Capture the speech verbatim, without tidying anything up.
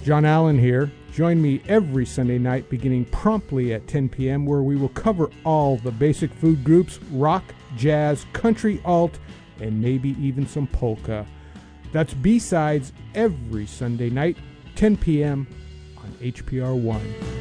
John Allen here. Join me every Sunday night beginning promptly at ten p.m. where we will cover all the basic food groups, rock, jazz, country, alt, and maybe even some polka. That's B-Sides every Sunday night, ten p.m. on H P R one.